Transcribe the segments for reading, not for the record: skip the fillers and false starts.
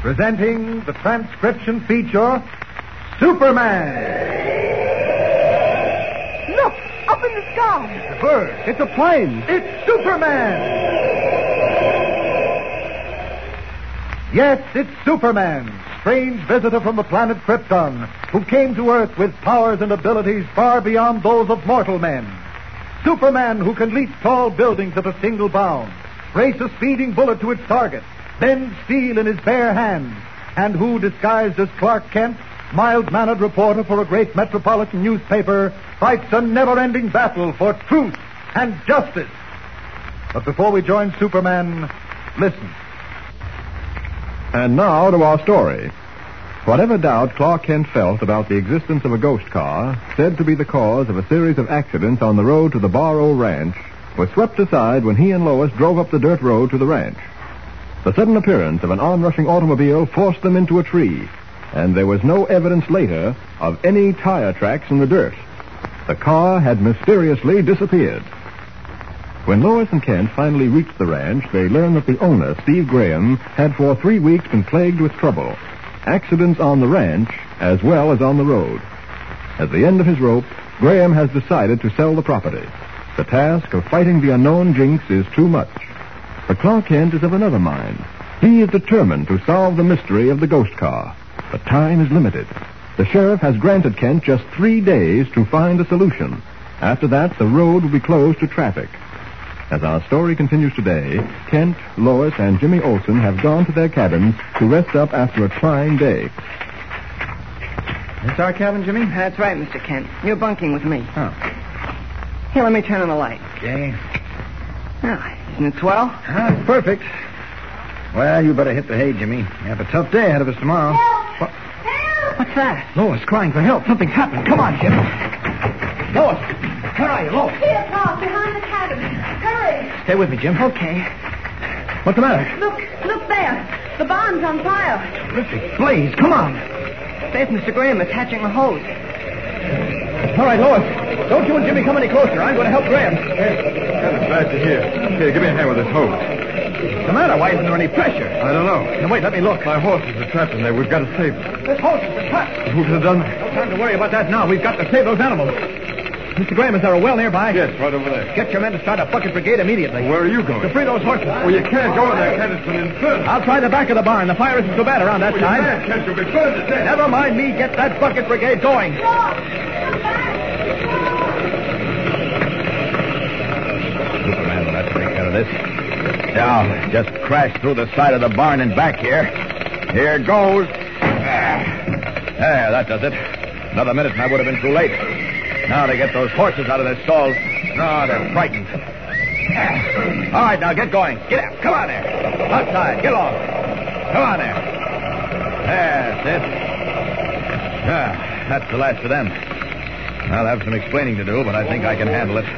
presenting the transcription feature, Superman. Look, up in the sky. It's a bird. It's a plane. It's Superman. Yes, it's Superman, strange visitor from the planet Krypton, who came to Earth with powers and abilities far beyond those of mortal men. Superman, who can leap tall buildings at a single bound, race a speeding bullet to its target, bend steel in his bare hands, and who, disguised as Clark Kent, mild-mannered reporter for a great metropolitan newspaper, fights a never-ending battle for truth and justice. But before we join Superman, listen. And now to our story. Whatever doubt Clark Kent felt about the existence of a ghost car, said to be the cause of a series of accidents on the road to the Barrow Ranch, was swept aside when he and Lois drove up the dirt road to the ranch. The sudden appearance of an onrushing automobile forced them into a tree, and there was no evidence later of any tire tracks in the dirt. The car had mysteriously disappeared. When Lois and Kent finally reached the ranch, they learned that the owner, Steve Graham, had for 3 weeks been plagued with trouble. Accidents on the ranch as well as on the road. At the end of his rope, Graham has decided to sell the property. The task of fighting the unknown jinx is too much. But Clark Kent is of another mind. He is determined to solve the mystery of the ghost car. But time is limited. The sheriff has granted Kent just 3 days to find a solution. After that, the road will be closed to traffic. As our story continues today, Kent, Lois, and Jimmy Olsen have gone to their cabins to rest up after a trying day. This our cabin, Jimmy? That's right, Mr. Kent. You're bunking with me. Oh. Here, let me turn on the light. Okay. Oh, isn't it swell? It's perfect. Well, you better hit the hay, Jimmy. You have a tough day ahead of us tomorrow. Help! Help! What's that? Lois crying for help. Something's happened. Come on, Jim. Lois! Where are you, Lois? Here, Clark, behind the cabin. Hurry. Stay with me, Jim. Okay. What's the matter? Look there. The barn's on fire. Terrific blaze. Come on. There's Mr. Graham attaching the hose. All right, Lois. Don't you and Jimmy come any closer. I'm going to help Graham. I'm glad to hear. Here, give me a hand with this hose. What's the matter? Why isn't there any pressure? I don't know. Now, wait, let me look. My horses are trapped in there. We've got to save them. This hose has been cut. Who could have done that? No time to worry about that now. We've got to save those animals. Mr. Graham, is there a well nearby? Yes, right over there. Get your men to start a bucket brigade immediately. Where are you going? To free those horses. Oh, you can't go in there, Kent. It's an inferno. I'll try the back of the barn. The fire isn't so bad around that side. You can't, Kent. You'll be burned to death. Never mind me. Get that bucket brigade going. Superman will have to take care of this. Now, just crash through the side of the barn and back here. Here goes. There, that does it. Another minute and I would have been too late. Now to get those horses out of their stalls. No, they're frightened. All right, now get going. Get out. Come on there. Outside. Get along. Come on there. That's it. That's the last of them. I'll have some explaining to do, but I think I can handle it.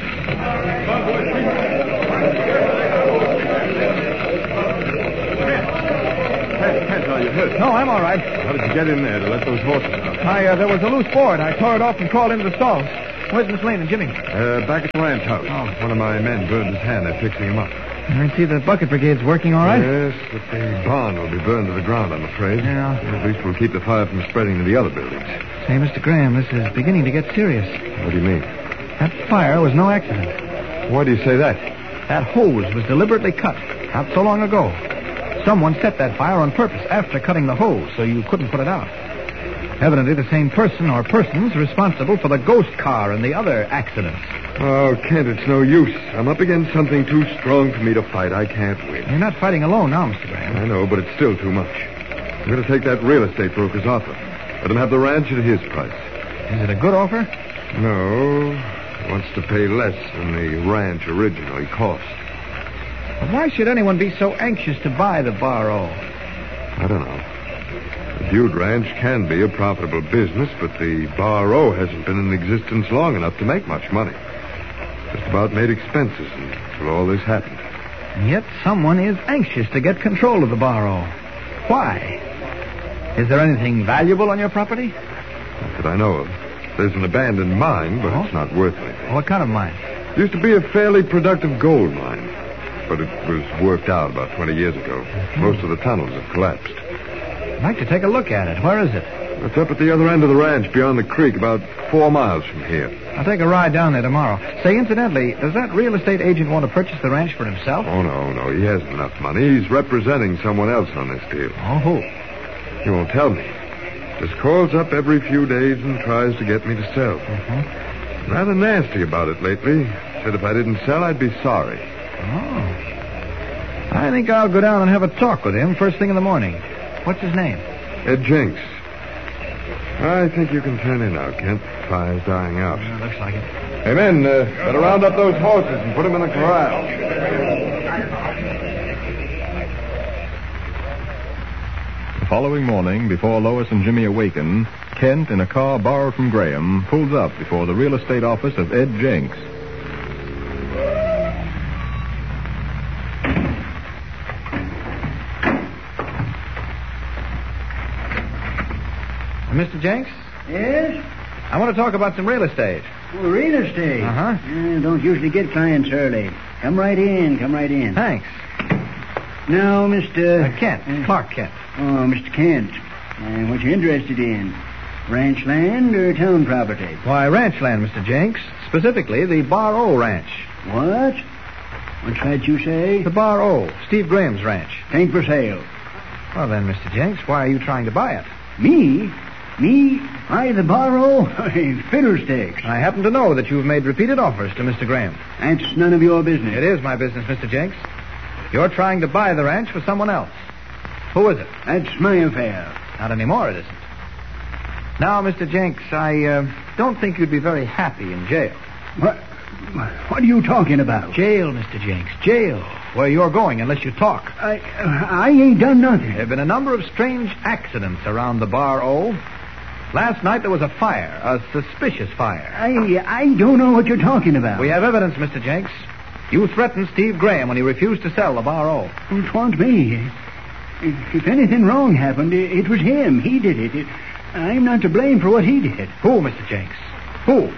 Kent, are you hurt? No, I'm all right. How did you get in there to let those horses out? There was a loose board. I tore it off and crawled into the stalls. Where's Miss Lane and Jimmy? Back at the ranch house. Oh. One of my men burned his hand. They're fixing him up. I see the bucket brigade's working all right. Yes, but the barn will be burned to the ground, I'm afraid. Yeah. At least we'll keep the fire from spreading to the other buildings. Say, Mr. Graham, this is beginning to get serious. What do you mean? That fire was no accident. Why do you say that? That hose was deliberately cut not so long ago. Someone set that fire on purpose after cutting the hose so you couldn't put it out. Evidently the same person or persons responsible for the ghost car and the other accidents. Oh, Kent, it's no use. I'm up against something too strong for me to fight. I can't win. You're not fighting alone now, Mr. Graham. I know, but it's still too much. I'm going to take that real estate broker's offer. Let him have the ranch at his price. Is it a good offer? No. He wants to pay less than the ranch originally cost. But why should anyone be so anxious to buy the Barrow? I don't know. The Butte Ranch can be a profitable business, but the Barrow hasn't been in existence long enough to make much money. Just about made expenses until all this happened. And yet someone is anxious to get control of the Barrow. Why? Is there anything valuable on your property? Not that I know of. There's an abandoned mine, but it's not worth anything. What kind of mine? It used to be a fairly productive gold mine, but it was worked out about 20 years ago. Most of the tunnels have collapsed. I'd like to take a look at it. Where is it? It's up at the other end of the ranch beyond the creek, about 4 miles from here. I'll take a ride down there tomorrow. Say, incidentally, does that real estate agent want to purchase the ranch for himself? Oh, no. He hasn't enough money. He's representing someone else on this deal. Oh, who? He won't tell me. Just calls up every few days and tries to get me to sell. Mm-hmm. Rather nasty about it lately. Said if I didn't sell, I'd be sorry. Oh. I think I'll go down and have a talk with him first thing in the morning. What's his name? Ed Jenks. I think you can turn in now, Kent. Fire's dying out. Yeah, looks like it. Hey, men, better round up those horses and put them in the corral. The following morning, before Lois and Jimmy awaken, Kent, in a car borrowed from Graham, pulls up before the real estate office of Ed Jenks. Mr. Jenks? Yes? I want to talk about some real estate. Oh, real estate? Uh-huh. Don't usually get clients early. Come right in. Thanks. Now, Mr... Kent. Clark Kent. Oh, Mr. Kent. What you interested in? Ranch land or town property? Why, ranch land, Mr. Jenks. Specifically, the Bar O Ranch. What? What's that you say? The Bar O, Steve Graham's ranch. Ain't for sale. Well, then, Mr. Jenks, why are you trying to buy it? Me? I, the borrow? Fiddlesticks. I happen to know that you've made repeated offers to Mr. Graham. That's none of your business. It is my business, Mr. Jenks. You're trying to buy the ranch for someone else. Who is it? That's my affair. Not anymore, it isn't. Now, Mr. Jenks, I don't think you'd be very happy in jail. What are you talking about? Jail, Mr. Jenks, jail. Where you're going unless you talk. I ain't done nothing. There have been a number of strange accidents around the Bar O. Last night there was a fire, a suspicious fire. I don't know what you're talking about. We have evidence, Mr. Jenks. You threatened Steve Graham when he refused to sell the Bar O. It wasn't me. If anything wrong happened, it was him. He did it. I'm not to blame for what he did. Who, Mr. Jenks? Who?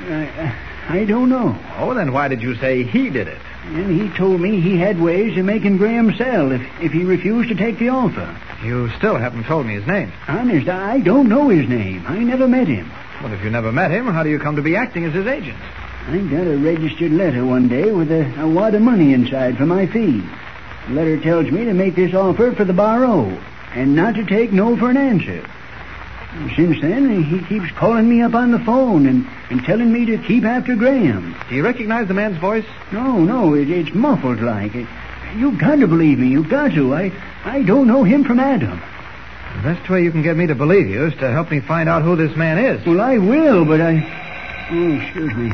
I don't know. Oh, then why did you say he did it? And he told me he had ways of making Graham sell if he refused to take the offer. You still haven't told me his name. Honest, I don't know his name. I never met him. Well, if you never met him, how do you come to be acting as his agent? I got a registered letter one day with a wad of money inside for my fee. The letter tells me to make this offer for the Bar O and not to take no for an answer. Since then, he keeps calling me up on the phone and telling me to keep after Graham. Do you recognize the man's voice? No, it's muffled like. You've got to believe me. You've got to. I don't know him from Adam. The best way you can get me to believe you is to help me find out who this man is. Well, I will, but Oh, excuse me.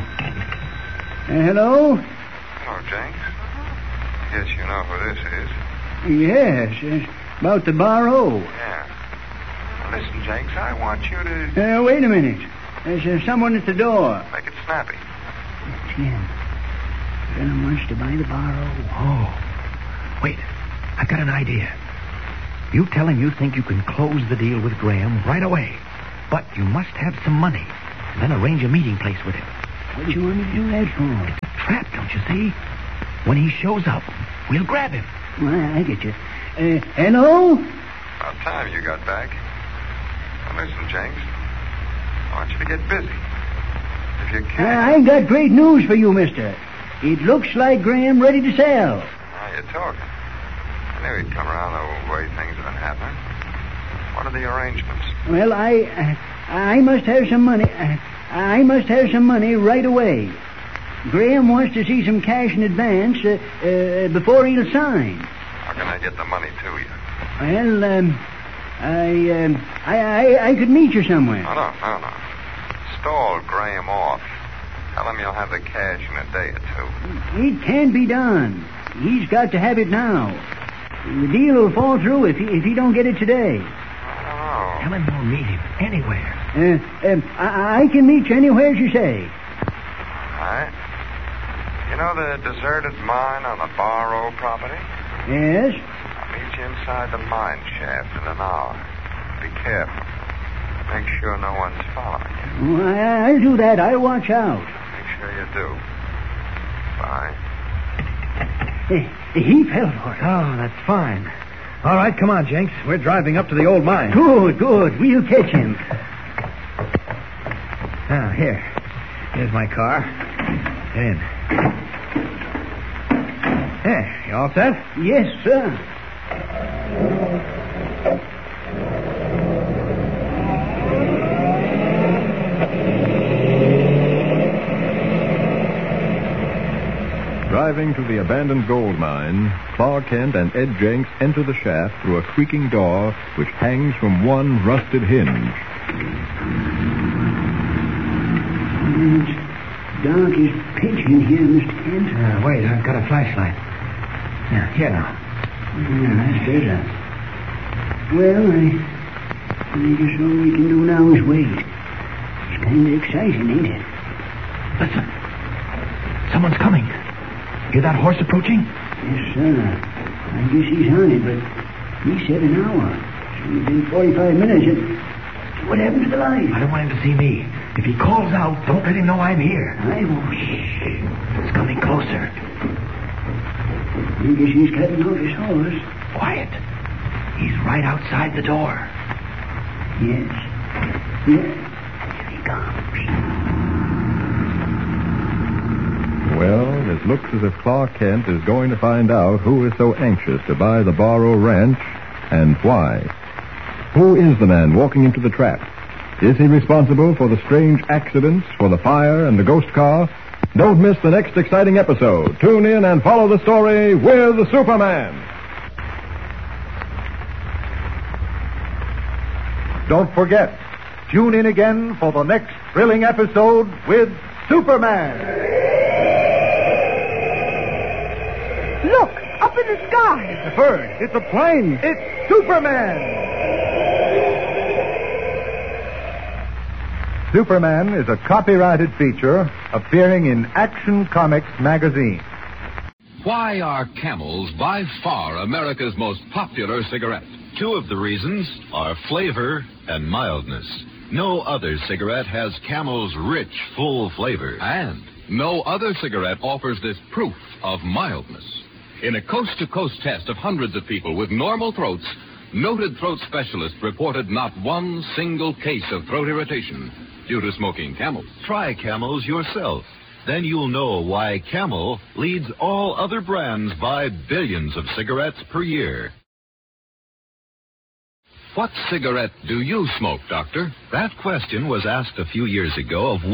Hello? Hello, Jenks. Yes, you know who this is. Yes, about the Bar O. Yeah. Now, listen, Jenks, I want you to... Wait a minute. There's someone at the door. Make it snappy. Jim, Graham wants to buy the Bar O. Oh. Wait. I've got an idea. You tell him you think you can close the deal with Graham right away. But you must have some money. And then arrange a meeting place with him. What do you want me to do that for? It's a trap, don't you see? When he shows up, we'll grab him. Well, I get you. Hello? About time you got back. Now, listen, Jenks. I want you to get busy. If you can. I got great news for you, mister. It looks like Graham ready to sell. Now you're talking. I knew he'd come around the way things have been happening. What are the arrangements? Well, I must have some money. I must have some money right away. Graham wants to see some cash in advance before he'll sign. How can I get the money to you? Well, I could meet you somewhere. No. Stall Graham off. Tell him you'll have the cash in a day or two. It can't be done. He's got to have it now. The deal will fall through if he don't get it today. I Tell him we'll meet him anywhere. I can meet you anywhere you say. All right. You know the deserted mine on the Bar O property? Yes? I'll meet you inside the mine shaft in an hour. Be careful. Make sure no one's following you. Well, I'll do that. I'll watch out. Make sure you do. Bye. He fell for it. Oh, that's fine. All right, come on, Jenks. We're driving up to the old mine. Good. We'll catch him. Now, here's my car. Get in. There, you all set? Yes, sir. Driving to the abandoned gold mine, Clark Kent and Ed Jenks enter the shaft through a creaking door which hangs from one rusted hinge. It's dark as pitch in here, Mr. Kent. Wait, I've got a flashlight. Here now. Yeah, that's better. Well, I guess all we can do now is wait. It's kind of exciting, ain't it? Listen. Someone's coming. Hear that horse approaching? Yes, sir. I guess he's on it, but he said an hour. So it's been 45 minutes. What happened to the light? I don't want him to see me. If he calls out, don't let him know I'm here. I won't. Shh. It's coming closer. I guess he's cutting off his horse. Quiet. He's right outside the door. Yes. Here he comes. Well, it looks as if Clark Kent is going to find out who is so anxious to buy the Barrow Ranch and why. Who is the man walking into the trap? Is he responsible for the strange accidents, for the fire and the ghost car? Don't miss the next exciting episode. Tune in and follow the story with the Superman. Don't forget, tune in again for the next thrilling episode with Superman. Look, up in the sky. It's a bird. It's a plane. It's Superman. Superman is a copyrighted feature appearing in Action Comics magazine. Why are Camels by far America's most popular cigarette? Two of the reasons are flavor and mildness. No other cigarette has Camel's rich, full flavor. And no other cigarette offers this proof of mildness. In a coast-to-coast test of hundreds of people with normal throats, noted throat specialists reported not one single case of throat irritation due to smoking Camels. Try Camels yourself. Then you'll know why Camel leads all other brands by billions of cigarettes per year. What cigarette do you smoke, Doctor? That question was asked a few years ago of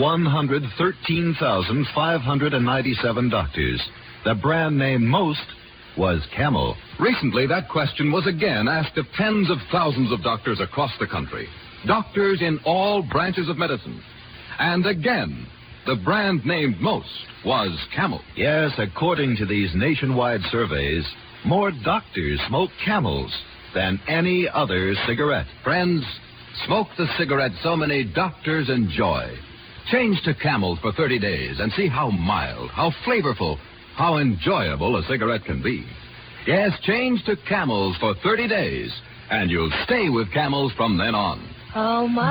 113,597 doctors. The brand named most was Camel. Recently, that question was again asked of tens of thousands of doctors across the country. Doctors in all branches of medicine. And again, the brand named most was Camel. Yes, according to these nationwide surveys, more doctors smoke Camels than any other cigarette. Friends, smoke the cigarette so many doctors enjoy. Change to Camels for 30 days and see how mild, how flavorful, how enjoyable a cigarette can be. Yes, change to Camels for 30 days, and you'll stay with Camels from then on. Oh, my.